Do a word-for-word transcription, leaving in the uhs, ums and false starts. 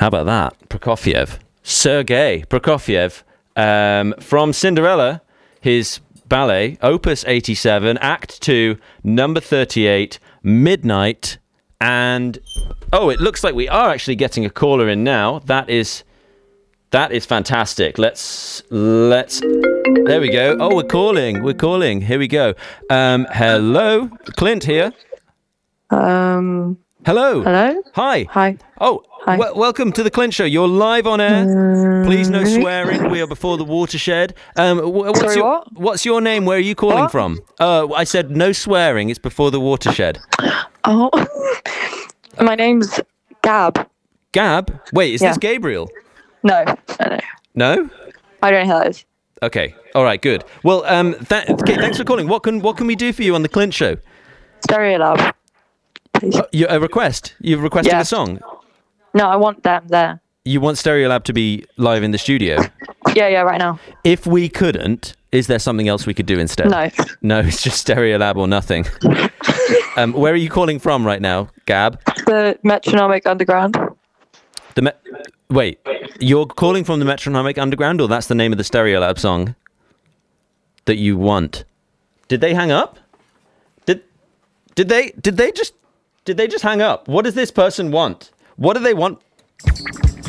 How about that? Prokofiev. Sergei Prokofiev um, from Cinderella, his ballet, Opus eighty-seven, Act two, number thirty-eight, Midnight. And, oh, it looks like we are actually getting a caller in now. That is... That is fantastic. Let's, let's, there we go. Oh, we're calling. We're calling. Here we go. Um, hello. Clint here. Um. Hello. Hello. Hi. Hi. Oh, Hi. w- welcome to the Clint Show. You're live on air. Um, Please no swearing. We are before the watershed. Um, wh- what's Sorry, your, what? What's your name? Where are you calling What? from? Uh, I said no swearing. It's before the watershed. Oh. My name's Gab. Gab? Wait, is Yeah. this Gabriel? No. No. No. No? I don't know who that is. Okay. All right. Good. Well, um, th- okay, thanks for calling. What can what can we do for you on the Clint Show? Stereolab. Please. Uh, you, a request? You've requested Yeah. a song. No, I want them there. You want Stereolab to be live in the studio? Yeah, yeah, right now. If we couldn't, is there something else we could do instead? No. No, it's just Stereolab or nothing. um, where are you calling from right now, Gab? The Metronomic Underground. The me- Wait, you're calling from the Metronomic Underground, or that's the name of the Stereolab song that you want? Did they hang up? Did did they did they just did they just hang up? What does this person want? What do they want?